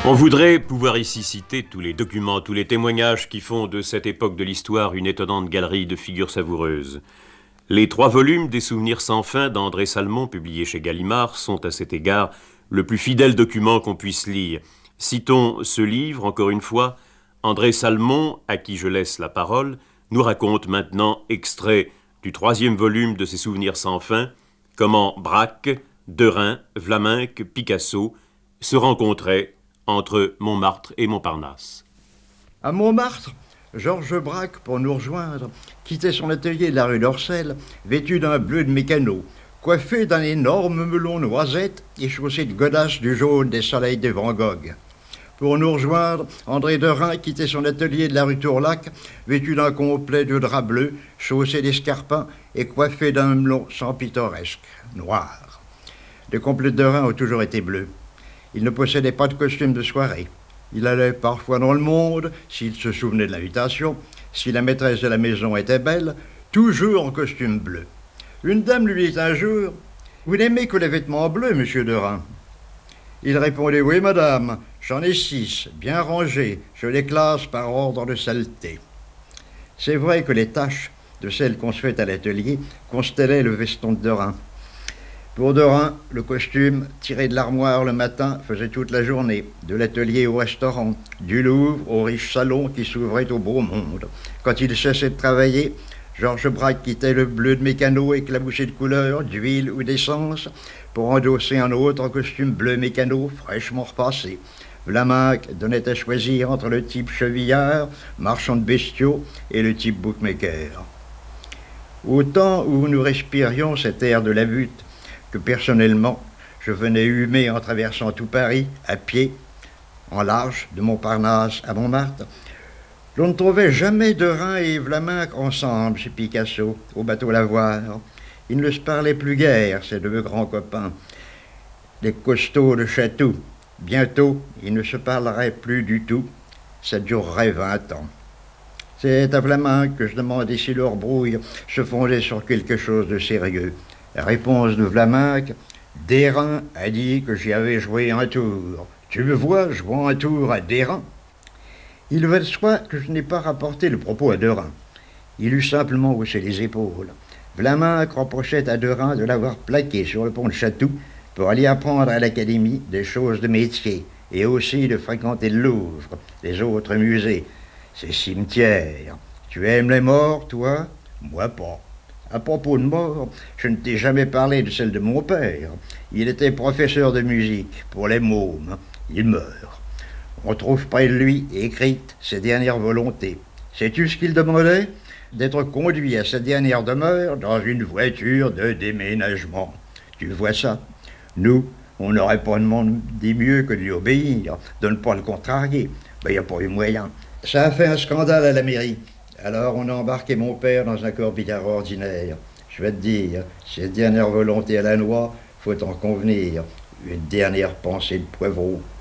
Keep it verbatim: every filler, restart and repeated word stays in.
On voudrait pouvoir ici citer tous les documents, tous les témoignages qui font de cette époque de l'histoire une étonnante galerie de figures savoureuses. Les trois volumes des Souvenirs sans fin d'André Salmon, publiés chez Gallimard, sont à cet égard le plus fidèle document qu'on puisse lire. Citons ce livre, encore une fois. André Salmon, à qui je laisse la parole, nous raconte maintenant, extrait du troisième volume de ses Souvenirs sans fin, comment Braque, Derain, Vlaminck, Picasso se rencontraient entre Montmartre et Montparnasse. À Montmartre, Georges Braque, pour nous rejoindre, quittait son atelier de la rue d'Orcel, vêtu d'un bleu de mécano, coiffé d'un énorme melon noisette et chaussé de godasses du jaune des soleils de Van Gogh. Pour nous rejoindre, André Derain quittait son atelier de la rue Tourlaque, vêtu d'un complet de drap bleu, chaussé d'escarpins et coiffé d'un melon sans pittoresque, noir. Les complets de Derain ont toujours été bleus. Il ne possédait pas de costume de soirée. Il allait parfois dans le monde, s'il se souvenait de l'invitation, si la maîtresse de la maison était belle, toujours en costume bleu. Une dame lui dit un jour « Vous n'aimez que les vêtements bleus, monsieur Derain ?» Il répondait « Oui, madame, j'en ai six, bien rangés, je les classe par ordre de saleté. » C'est vrai que les taches de celles qu'on se fait à l'atelier constellaient le veston de Derain. Pour Derain, le costume tiré de l'armoire le matin faisait toute la journée, de l'atelier au restaurant, du Louvre au riche salon qui s'ouvrait au beau monde. Quand il cessait de travailler, Georges Braque quittait le bleu de mécano éclaboussé de couleurs, d'huile ou d'essence pour endosser un autre costume bleu mécano fraîchement repassé. Vlaminck donnait à choisir entre le type chevillard, marchand de bestiaux, et le type bookmaker. Au temps où nous respirions cet air de la butte, que personnellement, je venais humer en traversant tout Paris, à pied, en large, de Montparnasse à Montmartre, l'on ne trouvait jamais Derain et Vlaminck ensemble chez Picasso, au bateau Lavoir. Ils ne se parlaient plus guère, ces deux grands copains, les costauds de Chatou. Bientôt, ils ne se parleraient plus du tout. Ça durerait vingt ans. C'est à Vlaminck que je demandais si leur brouille se fondait sur quelque chose de sérieux. La réponse de Vlaminck, « Derain a dit que j'y avais joué un tour. Tu me vois jouant un tour à Derain ?» Il va de soi que je n'ai pas rapporté le propos à Derain. Il eut simplement haussé les épaules. Vlaminck reprochait à Derain de l'avoir plaqué sur le pont de Chatou pour aller apprendre à l'académie des choses de métier et aussi de fréquenter le Louvre, les autres musées, ces cimetières. Tu aimes les morts, toi? Moi pas. À propos de mort, je ne t'ai jamais parlé de celle de mon père. Il était professeur de musique pour les mômes. Il meurt. On trouve près de lui écrite ses dernières volontés. Sais-tu ce qu'il demandait? D'être conduit à sa dernière demeure dans une voiture de déménagement. Tu vois ça? Nous, on n'aurait pas demandé mieux que de lui obéir, de ne pas le contrarier. Ben, il n'y a pas eu moyen. Ça a fait un scandale à la mairie. Alors on a embarqué mon père dans un corbillard ordinaire. Je vais te dire, cette dernière volonté à la noix, faut en convenir. Une dernière pensée de poivreau.